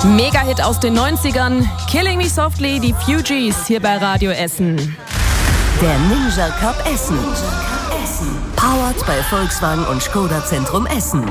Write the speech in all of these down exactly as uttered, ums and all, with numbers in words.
Mega-Hit aus den neunzigern, Killing Me Softly, die Fugees hier bei Radio Essen. Der Ninja Cup Essen. Powered bei Volkswagen und Skoda Zentrum Essen.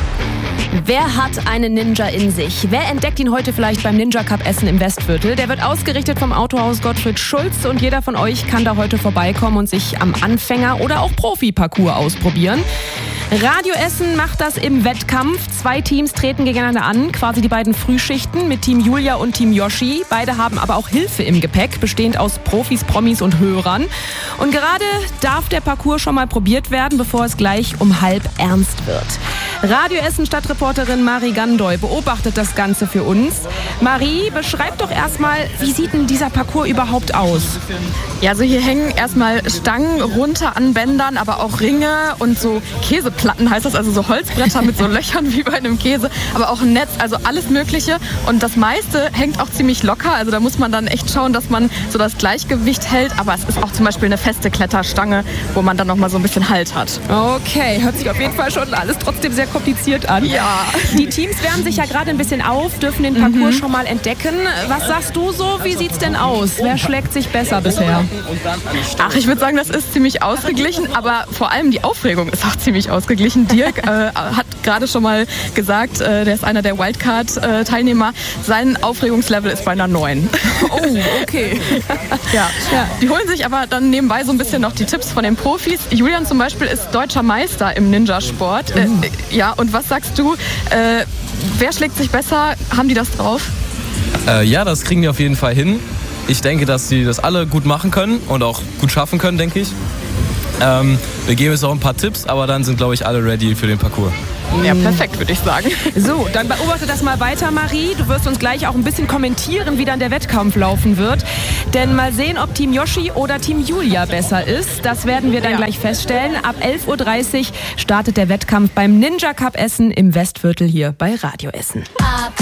Wer hat einen Ninja in sich? Wer entdeckt ihn heute vielleicht beim Ninja Cup Essen im Westviertel? Der wird ausgerichtet vom Autohaus Gottfried Schulz und jeder von euch kann da heute vorbeikommen und sich am Anfänger- oder auch Profi-Parcours ausprobieren. Radio Essen macht das im Wettkampf. Zwei Teams treten gegeneinander an, quasi die beiden Frühschichten mit Team Julia und Team Yoshi. Beide haben aber auch Hilfe im Gepäck, bestehend aus Profis, Promis und Hörern. Und gerade darf der Parcours schon mal probiert werden, bevor es gleich um halb ernst wird. Radio Essen Stadtreporterin Marie Gandoy beobachtet das Ganze für uns. Marie, beschreib doch erstmal, wie sieht denn dieser Parcours überhaupt aus? Ja, also hier hängen erstmal Stangen runter an Bändern, aber auch Ringe und so Käseplatten heißt das, also so Holzbretter mit so Löchern wie bei einem Käse, aber auch ein Netz, also alles Mögliche. Und das meiste hängt auch ziemlich locker, also da muss man dann echt schauen, dass man so das Gleichgewicht hält, aber es ist auch zum Beispiel eine feste Kletterstange, wo man dann nochmal so ein bisschen Halt hat. Okay, hört sich auf jeden Fall schon alles trotzdem sehr kompliziert an. Ja. Die Teams wärmen sich ja gerade ein bisschen auf, dürfen den Parcours mhm. schon mal entdecken. Was sagst du so? Wie sieht's denn aus? Wer schlägt sich besser bisher? Ach, ich würde sagen, das ist ziemlich ausgeglichen, aber vor allem die Aufregung ist auch ziemlich ausgeglichen. Dirk äh, hat gerade schon mal gesagt, äh, der ist einer der Wildcard-Teilnehmer, sein Aufregungslevel ist bei einer neun. Oh, okay. ja. ja. Die holen sich aber dann nebenbei so ein bisschen noch die Tipps von den Profis. Julian zum Beispiel ist deutscher Meister im Ninjasport. Äh, ja, und was sagst du? Äh, wer schlägt sich besser? Haben die das drauf? Äh, ja, das kriegen die auf jeden Fall hin. Ich denke, dass sie das alle gut machen können und auch gut schaffen können, denke ich. Ähm, wir geben jetzt auch ein paar Tipps, aber dann sind, glaube ich, alle ready für den Parcours. Ja, perfekt, würde ich sagen. So, dann beobachte das mal weiter, Marie. Du wirst uns gleich auch ein bisschen kommentieren, wie dann der Wettkampf laufen wird. Denn mal sehen, ob Team Yoshi oder Team Julia besser ist. Das werden wir dann ja. gleich feststellen. Ab elf Uhr dreißig startet der Wettkampf beim Ninja Cup Essen im Westviertel hier bei Radio Essen.